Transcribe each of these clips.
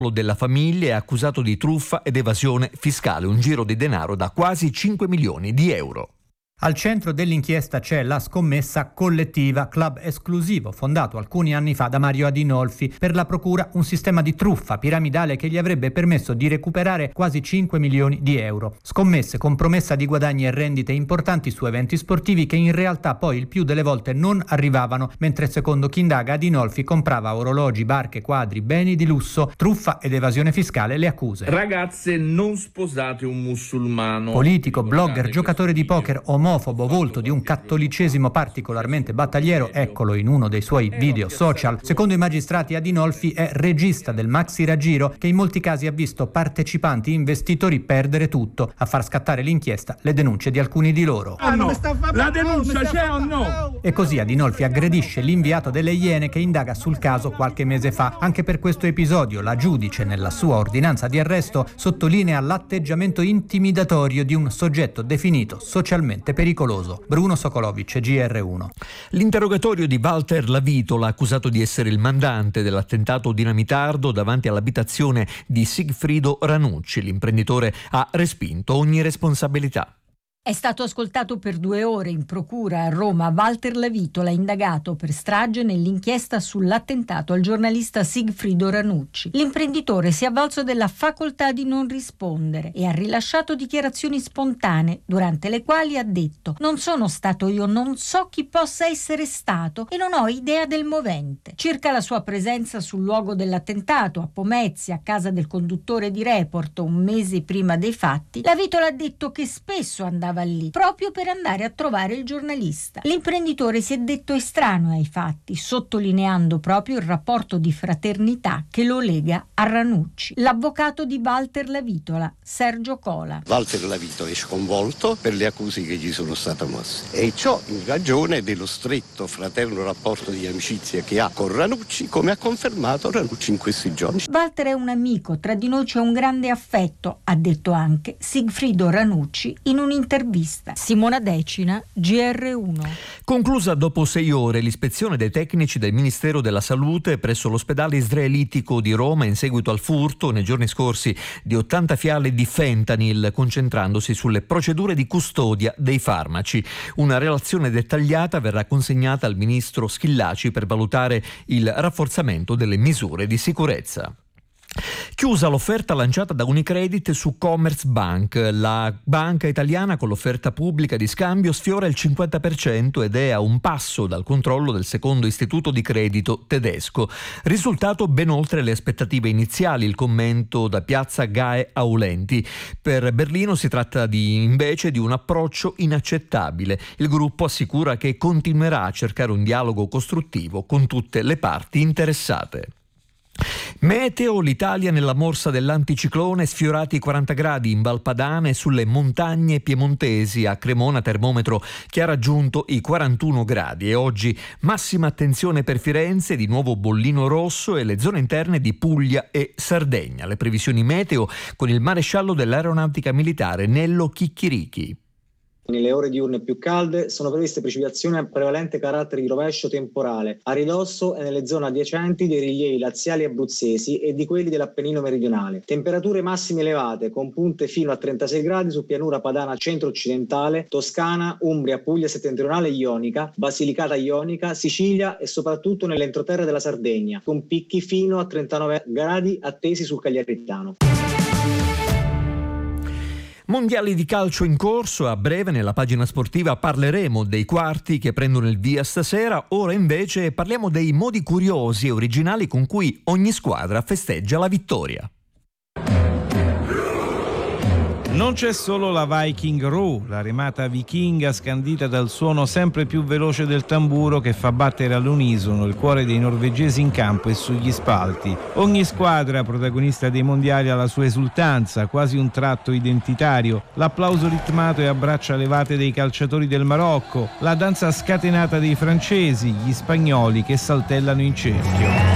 della famiglia è accusato di truffa ed evasione fiscale, un giro di denaro da quasi 5 milioni di euro. Al centro dell'inchiesta c'è la scommessa collettiva, club esclusivo fondato alcuni anni fa da Mario Adinolfi. Per la procura un sistema di truffa piramidale che gli avrebbe permesso di recuperare quasi 5 milioni di euro. Scommesse con promessa di guadagni e rendite importanti su eventi sportivi che in realtà poi il più delle volte non arrivavano, mentre secondo chi indaga Adinolfi comprava orologi, barche, quadri, beni di lusso. Truffa ed evasione fiscale le accuse. Ragazze, non sposate un musulmano. Politico, blogger, giocatore di poker, omofobo, volto di un cattolicesimo particolarmente battagliero, eccolo in uno dei suoi video social. Secondo i magistrati Adinolfi è regista del maxi raggiro che in molti casi ha visto partecipanti investitori perdere tutto. A far scattare l'inchiesta le denunce di alcuni di loro. La denuncia c'è o no? E così Adinolfi aggredisce l'inviato delle Iene che indaga sul caso qualche mese fa. Anche per questo episodio la giudice nella sua ordinanza di arresto sottolinea l'atteggiamento intimidatorio di un soggetto definito socialmente pericoloso. Bruno Sokolovic, GR1. L'interrogatorio di Walter Lavitola, accusato di essere il mandante dell'attentato dinamitardo davanti all'abitazione di Sigfrido Ranucci. L'imprenditore ha respinto ogni responsabilità. È stato ascoltato per 2 ore in procura a Roma Walter Lavitola, indagato per strage nell'inchiesta sull'attentato al giornalista Sigfrido Ranucci. L'imprenditore si è avvalso della facoltà di non rispondere e ha rilasciato dichiarazioni spontanee, durante le quali ha detto: non sono stato io, non so chi possa essere stato e non ho idea del movente. Circa la sua presenza sul luogo dell'attentato, a Pomezia, a casa del conduttore di Report, un mese prima dei fatti, Lavitola ha detto che spesso andava lì proprio per andare a trovare il giornalista. L'imprenditore si è detto estraneo ai fatti, sottolineando proprio il rapporto di fraternità che lo lega a Ranucci. L'avvocato di Walter Lavitola, Sergio Cola. Walter Lavitola è sconvolto per le accuse che gli sono state mosse e ciò in ragione dello stretto fraterno rapporto di amicizia che ha con Ranucci, come ha confermato Ranucci in questi giorni. Walter è un amico, tra di noi c'è un grande affetto, ha detto anche Sigfrido Ranucci in un'intervista. Simona Decina, GR1. Conclusa dopo 6 ore l'ispezione dei tecnici del Ministero della Salute presso l'ospedale israelitico di Roma in seguito al furto nei giorni scorsi di 80 fiale di fentanyl, concentrandosi sulle procedure di custodia dei farmaci. Una relazione dettagliata verrà consegnata al ministro Schillaci per valutare il rafforzamento delle misure di sicurezza. Chiusa l'offerta lanciata da Unicredit su Commerzbank, la banca italiana con l'offerta pubblica di scambio sfiora il 50% ed è a un passo dal controllo del secondo istituto di credito tedesco. Risultato ben oltre le aspettative iniziali, il commento da Piazza Gae Aulenti. Per Berlino si tratta invece di un approccio inaccettabile. Il gruppo assicura che continuerà a cercare un dialogo costruttivo con tutte le parti interessate. Meteo, l'Italia nella morsa dell'anticiclone, sfiorati i 40 gradi in Val Padana e sulle montagne piemontesi. A Cremona termometro che ha raggiunto i 41 gradi e oggi massima attenzione per Firenze, di nuovo bollino rosso, e le zone interne di Puglia e Sardegna. Le previsioni meteo con il maresciallo dell'aeronautica militare Nello Chicchirichi. Nelle ore diurne più calde sono previste precipitazioni a prevalente carattere di rovescio temporale a ridosso e nelle zone adiacenti dei rilievi laziali abruzzesi e di quelli dell'Appennino meridionale. Temperature massime elevate con punte fino a 36 gradi su pianura padana centro-occidentale, Toscana, Umbria, Puglia settentrionale e Ionica, Basilicata Ionica, Sicilia e soprattutto nell'entroterra della Sardegna, con picchi fino a 39 gradi attesi sul Cagliaritano. Mondiali di calcio in corso, a breve nella pagina sportiva parleremo dei quarti che prendono il via stasera. Ora invece parliamo dei modi curiosi e originali con cui ogni squadra festeggia la vittoria. Non c'è solo la Viking Ru, la remata vichinga scandita dal suono sempre più veloce del tamburo che fa battere all'unisono il cuore dei norvegesi in campo e sugli spalti. Ogni squadra protagonista dei mondiali ha la sua esultanza, quasi un tratto identitario, l'applauso ritmato e a braccia levate dei calciatori del Marocco, la danza scatenata dei francesi, gli spagnoli che saltellano in cerchio.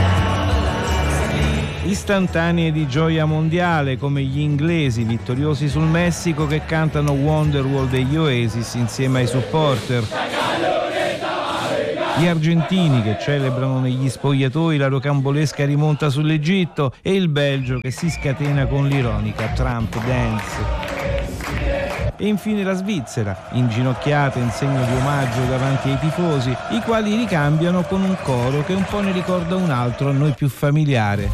Istantanee di gioia mondiale come gli inglesi vittoriosi sul Messico che cantano Wonderwall degli Oasis insieme ai supporter. Gli argentini che celebrano negli spogliatoi la rocambolesca rimonta sull'Egitto e il Belgio che si scatena con l'ironica Trump dance. E infine la Svizzera, inginocchiata in segno di omaggio davanti ai tifosi, i quali ricambiano con un coro che un po' ne ricorda un altro a noi più familiare.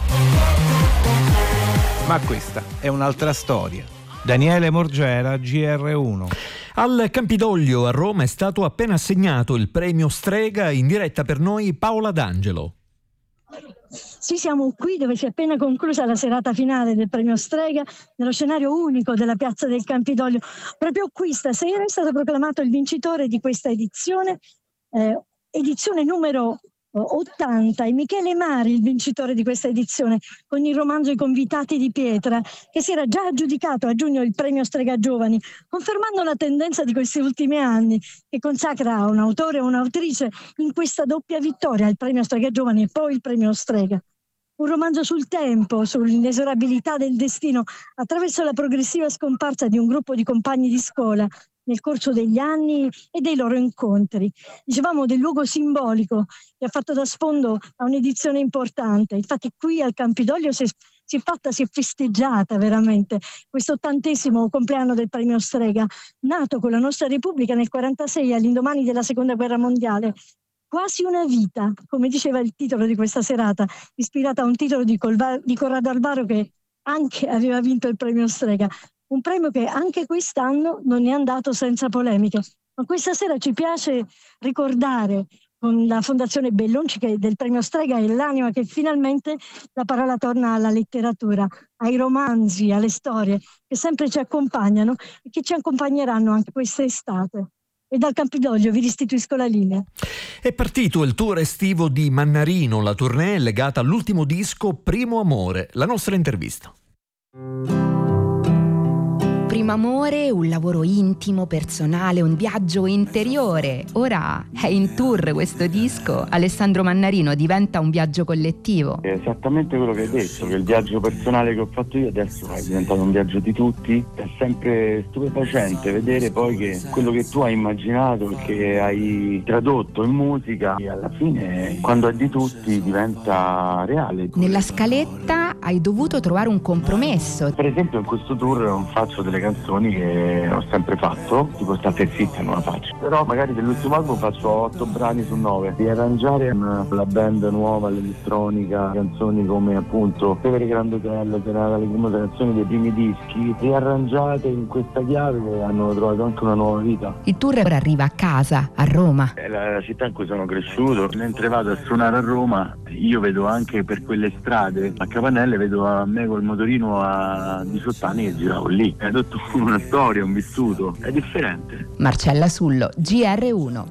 Ma questa è un'altra storia. Daniele Morgera, GR1. Al Campidoglio a Roma è stato appena assegnato il premio Strega, in diretta per noi Paola D'Angelo. Sì, siamo qui dove si è appena conclusa la serata finale del premio Strega, nello scenario unico della piazza del Campidoglio. Proprio qui stasera è stato proclamato il vincitore di questa edizione, edizione numero 80, e Michele Mari il vincitore di questa edizione con il romanzo I convitati di pietra, che si era già aggiudicato a giugno il premio Strega Giovani, confermando la tendenza di questi ultimi anni che consacra un autore o un'autrice in questa doppia vittoria, il premio Strega Giovani e poi il premio Strega. Un romanzo sul tempo, sull'inesorabilità del destino attraverso la progressiva scomparsa di un gruppo di compagni di scuola nel corso degli anni e dei loro incontri. Dicevamo del luogo simbolico che ha fatto da sfondo a un'edizione importante. Infatti qui al Campidoglio si è festeggiata veramente questo 80° compleanno del premio Strega, nato con la nostra Repubblica nel 1946 all'indomani della Seconda Guerra Mondiale. Quasi una vita, come diceva il titolo di questa serata, ispirata a un titolo di Corrado Alvaro che anche aveva vinto il premio Strega. Un premio che anche quest'anno non è andato senza polemiche. Ma questa sera ci piace ricordare con la Fondazione Bellonci che del premio Strega è l'anima che finalmente la parola torna alla letteratura, ai romanzi, alle storie che sempre ci accompagnano e che ci accompagneranno anche quest'estate. E dal Campidoglio vi restituisco la linea. È partito il tour estivo di Mannarino, la tournée è legata all'ultimo disco Primo Amore. La nostra intervista. Primo amore, un lavoro intimo, personale, un viaggio interiore. Ora è in tour questo disco. Alessandro Mannarino, diventa un viaggio collettivo. È esattamente quello che hai detto, che il viaggio personale che ho fatto io adesso è diventato un viaggio di tutti. È sempre stupefacente vedere poi che quello che tu hai immaginato, che hai tradotto in musica, alla fine quando è di tutti diventa reale. Nella scaletta hai dovuto trovare un compromesso. Per esempio in questo tour non faccio delle canzoni che ho sempre fatto, tipo State zitta non la faccio, però magari dell'ultimo album faccio 8 brani su 9. Riarrangiare la band nuova, l'elettronica, canzoni come appunto Tevere Grande Hotel, che era una delle canzoni dei primi dischi, riarrangiate in questa chiave, hanno trovato anche una nuova vita. Il tour ora arriva a casa, a Roma. È la città in cui sono cresciuto. Mentre vado a suonare a Roma io vedo anche per quelle strade a Capanelle, vedo a me col motorino a 18 anni che giravo lì. È tutta una storia, un vissuto, è differente. Marcella Sullo, GR1.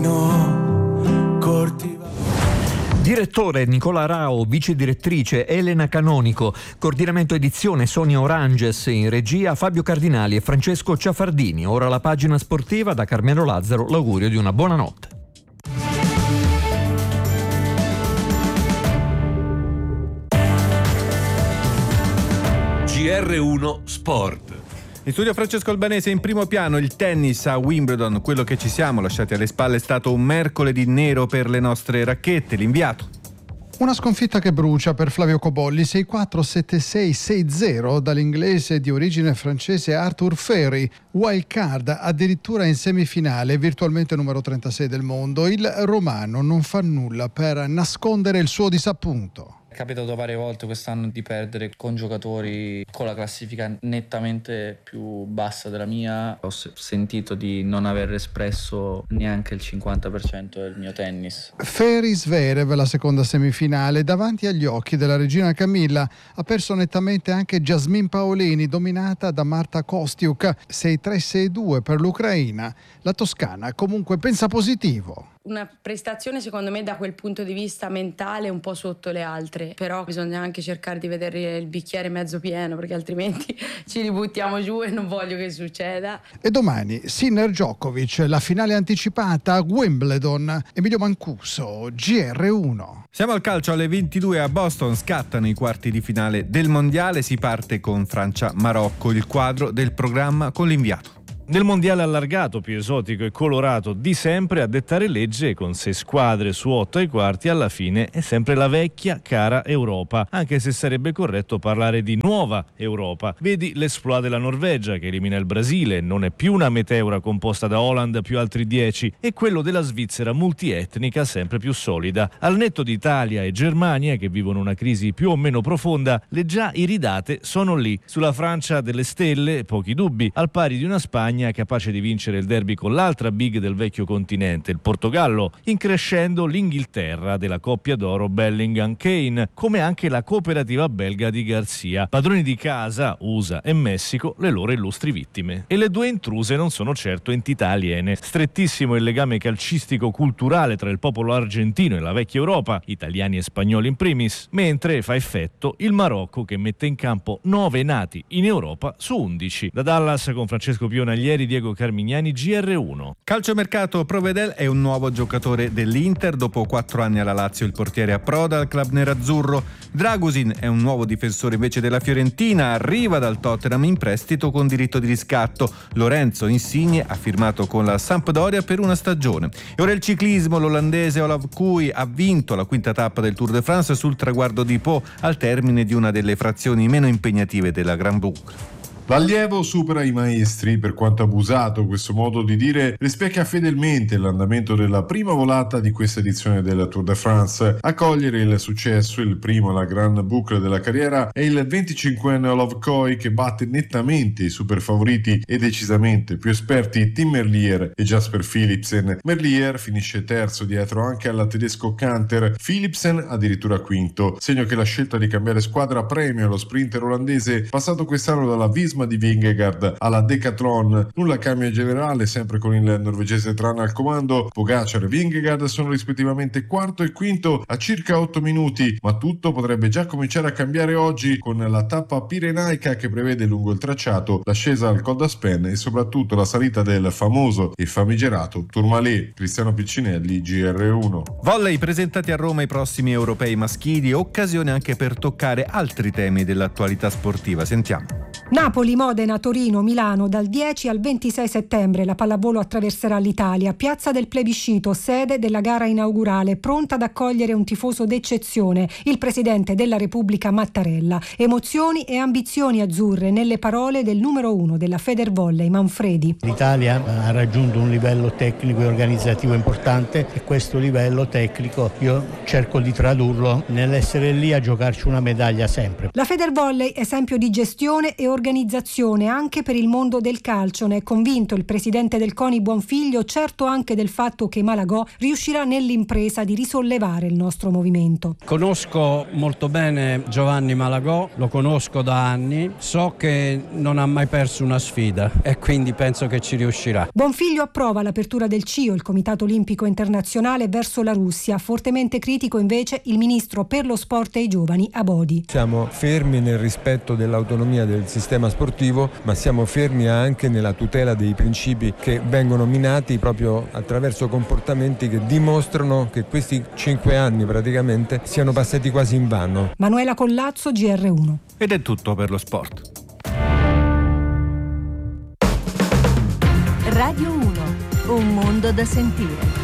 Direttore Nicola Rao, vice direttrice Elena Canonico, coordinamento edizione Sonia Oranges, in regia Fabio Cardinali e Francesco Ciafardini. Ora la pagina sportiva, da Carmelo Lazzaro l'augurio di una buona notte. GR1 Sport. In studio Francesco Albanese. In primo piano il tennis a Wimbledon. Quello che ci siamo lasciati alle spalle è stato un mercoledì nero per le nostre racchette. L'inviato. Una sconfitta che brucia per Flavio Cobolli, 6-4, 7-6, 6-0 dall'inglese di origine francese Arthur Ferry, wild card addirittura in semifinale, virtualmente numero 36 del mondo. Il romano non fa nulla per nascondere il suo disappunto. È capitato varie volte quest'anno di perdere con giocatori con la classifica nettamente più bassa della mia. Ho sentito di non aver espresso neanche il 50% del mio tennis. Ferry Zverev, la seconda semifinale, davanti agli occhi della regina Camilla. Ha perso nettamente anche Jasmine Paolini, dominata da Marta Kostiuk, 6-3, 6-2 per l'Ucraina. La toscana comunque pensa positivo. Una prestazione secondo me da quel punto di vista mentale un po' sotto le altre, però bisogna anche cercare di vedere il bicchiere mezzo pieno, perché altrimenti ci ributtiamo giù e non voglio che succeda. E domani Sinner Djokovic, la finale anticipata a Wimbledon. Emilio Mancuso, GR1. Siamo al calcio. Alle 22 a Boston scattano i quarti di finale del mondiale. Si parte con Francia-Marocco. Il quadro del programma con l'inviato. Nel mondiale allargato, più esotico e colorato di sempre, a dettare legge con 6 squadre su 8 ai quarti, alla fine è sempre la vecchia cara Europa, anche se sarebbe corretto parlare di nuova Europa. Vedi l'esploit della Norvegia che elimina il Brasile, non è più una meteora composta da Holland più altri 10, e quello della Svizzera multietnica sempre più solida. Al netto di Italia e Germania che vivono una crisi più o meno profonda, le già iridate sono lì. Sulla Francia delle stelle, pochi dubbi, al pari di una Spagna capace di vincere il derby con l'altra big del vecchio continente, il Portogallo, increscendo l'Inghilterra della coppia d'oro Bellingham-Kane, come anche la cooperativa belga di Garcia. Padroni di casa, USA e Messico, le loro illustri vittime. E le due intruse non sono certo entità aliene. Strettissimo il legame calcistico-culturale tra il popolo argentino e la vecchia Europa, italiani e spagnoli in primis, mentre fa effetto il Marocco che mette in campo 9 nati in Europa su 11. Da Dallas con Francesco Piona, ieri Diego Carmignani, GR1. Calciomercato: Provedel è un nuovo giocatore dell'Inter, dopo 4 anni alla Lazio il portiere approda al club nerazzurro. Dragusin è un nuovo difensore invece della Fiorentina, arriva dal Tottenham in prestito con diritto di riscatto. Lorenzo Insigne ha firmato con la Sampdoria per una stagione. E ora il ciclismo: l'olandese Olav Kooi ha vinto la 5ª tappa del Tour de France sul traguardo di Po al termine di una delle frazioni meno impegnative della Grand Boucle. L'allievo supera i maestri, per quanto abusato questo modo di dire rispecchia fedelmente l'andamento della prima volata di questa edizione del Tour de France. A cogliere il successo, il primo alla Grand Boucle della carriera, è il 25enne Olav Kooi che batte nettamente i super favoriti e decisamente più esperti Tim Merlier e Jasper Philipsen. Merlier finisce terzo dietro anche al tedesco Canter, Philipsen addirittura quinto, segno che la scelta di cambiare squadra premia lo sprinter olandese passato quest'anno dalla Wiesbaden di Vingegaard alla Decathlon. Nulla cambia in generale, sempre con il norvegese Tran al comando. Pogacar e Vingegaard sono rispettivamente quarto e quinto a circa 8 minuti, ma tutto potrebbe già cominciare a cambiare oggi con la tappa pirenaica che prevede lungo il tracciato l'ascesa al Col d'Aspen e soprattutto la salita del famoso e famigerato Tourmalet. Cristiano Piccinelli, GR1. Volley: presentati a Roma i prossimi europei maschili, occasione anche per toccare altri temi dell'attualità sportiva. Sentiamo. Napoli, Modena, Torino, Milano, dal 10 al 26 settembre la pallavolo attraverserà l'Italia. Piazza del Plebiscito, sede della gara inaugurale, pronta ad accogliere un tifoso d'eccezione, il presidente della Repubblica Mattarella. Emozioni e ambizioni azzurre nelle parole del numero 1 della Federvolley, Manfredi. L'Italia ha raggiunto un livello tecnico e organizzativo importante e questo livello tecnico io cerco di tradurlo nell'essere lì a giocarci una medaglia sempre. La Federvolley, esempio di gestione e organizzazione anche per il mondo del calcio, ne è convinto il presidente del CONI Buonfiglio, certo anche del fatto che Malagò riuscirà nell'impresa di risollevare il nostro movimento. Conosco molto bene Giovanni Malagò, lo conosco da anni, so che non ha mai perso una sfida e quindi penso che ci riuscirà. Buonfiglio approva l'apertura del CIO, il Comitato Olimpico Internazionale, verso la Russia. Fortemente critico invece il ministro per lo sport e i giovani Abodi. Siamo fermi nel rispetto dell'autonomia del sistema sportivo, ma siamo fermi anche nella tutela dei principi che vengono minati proprio attraverso comportamenti che dimostrano che questi 5 anni praticamente siano passati quasi invano. Manuela Collazzo, GR1. Ed è tutto per lo sport. Radio 1, un mondo da sentire.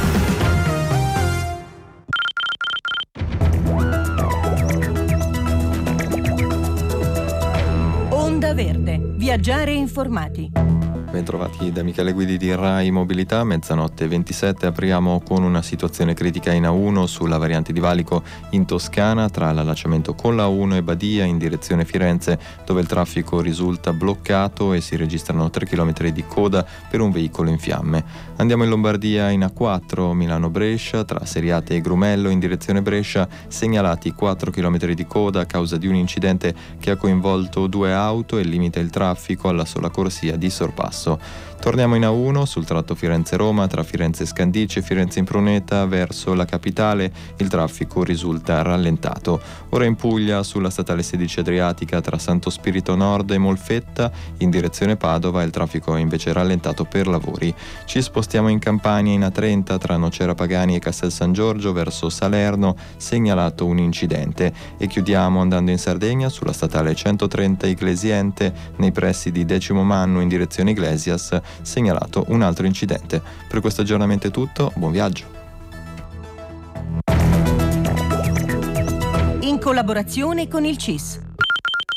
Onda Verde, viaggiare informati. Bentrovati da Michele Guidi di Rai Mobilità, mezzanotte 27, apriamo con una situazione critica in A1 sulla variante di valico in Toscana tra l'allacciamento con la A1 e Badia in direzione Firenze, dove il traffico risulta bloccato e si registrano 3 km di coda per un veicolo in fiamme. Andiamo in Lombardia in A4 Milano-Brescia tra Seriate e Grumello in direzione Brescia, segnalati 4 km di coda a causa di un incidente che ha coinvolto 2 auto e limita il traffico alla sola corsia di sorpasso. Torniamo in A1 sul tratto Firenze-Roma tra Firenze Scandicci e Firenze Impruneta verso la capitale, il traffico risulta rallentato. Ora in Puglia sulla statale 16 Adriatica tra Santo Spirito Nord e Molfetta in direzione Padova, il traffico è invece rallentato per lavori. Ci spostiamo in Campania in A30 tra Nocera Pagani e Castel San Giorgio verso Salerno, segnalato un incidente, e chiudiamo andando in Sardegna sulla statale 130 Iglesiente nei pressi di Decimo Mannu in direzione Iglesia, Iglesias segnalato un altro incidente. Per questo aggiornamento è tutto, buon viaggio. In collaborazione con il CIS.